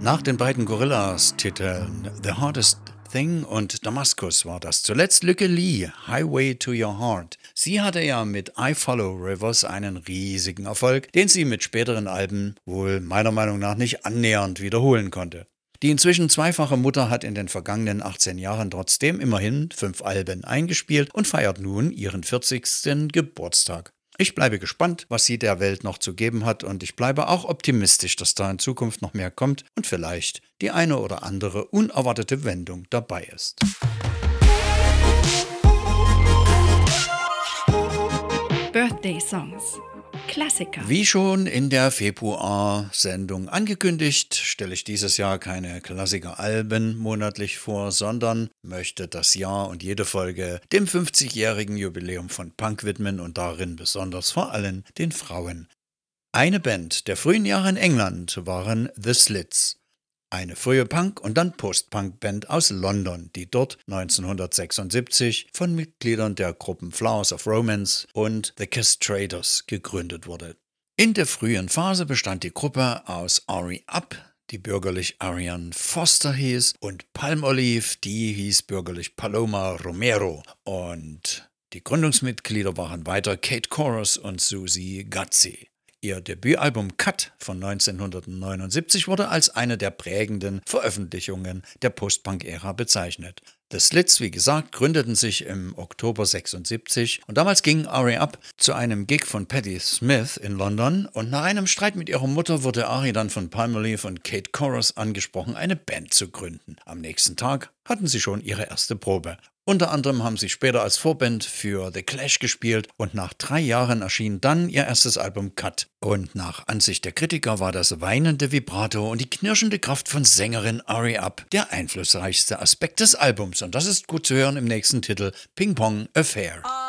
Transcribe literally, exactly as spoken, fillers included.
Nach den beiden Gorillaz-Titeln The Hardest Thing und Damaskus war das zuletzt Lykke Li, Highway to Your Heart. Sie hatte ja mit I Follow Rivers einen riesigen Erfolg, den sie mit späteren Alben wohl meiner Meinung nach nicht annähernd wiederholen konnte. Die inzwischen zweifache Mutter hat in den vergangenen achtzehn Jahren trotzdem immerhin fünf Alben eingespielt und feiert nun ihren vierzigsten Geburtstag. Ich bleibe gespannt, was sie der Welt noch zu geben hat, und ich bleibe auch optimistisch, dass da in Zukunft noch mehr kommt und vielleicht die eine oder andere unerwartete Wendung dabei ist. Birthday Songs. Klassiker. Wie schon in der Februar-Sendung angekündigt, stelle ich dieses Jahr keine Klassiker-Alben monatlich vor, sondern möchte das Jahr und jede Folge dem fünfzigjährigen Jubiläum von Punk widmen und darin besonders vor allem den Frauen. Eine Band der frühen Jahre in England waren The Slits. Eine frühe Punk- und dann Post-Punk-Band aus London, die dort neunzehnhundertsechsundsiebzig von Mitgliedern der Gruppen Flowers of Romance und The Castrators gegründet wurde. In der frühen Phase bestand die Gruppe aus Ari Up, die bürgerlich Ariane Foster hieß, und Palmolive, die hieß bürgerlich Paloma Romero. Und die Gründungsmitglieder waren weiter Kate Chorus und Susie Guzzi. Ihr Debütalbum Cut von neunzehnhundertneunundsiebzig wurde als eine der prägenden Veröffentlichungen der Post-Punk-Ära bezeichnet. The Slits, wie gesagt, gründeten sich im Oktober sechsundsiebzig und damals ging Ari Up zu einem Gig von Patti Smith in London und nach einem Streit mit ihrer Mutter wurde Ari dann von Palmolive und Kate Chorus angesprochen, eine Band zu gründen. Am nächsten Tag hatten sie schon ihre erste Probe. Unter anderem haben sie später als Vorband für The Clash gespielt und nach drei Jahren erschien dann ihr erstes Album Cut. Und nach Ansicht der Kritiker war das weinende Vibrato und die knirschende Kraft von Sängerin Ari Up der einflussreichste Aspekt des Albums. Und das ist gut zu hören im nächsten Titel Ping Pong Affair.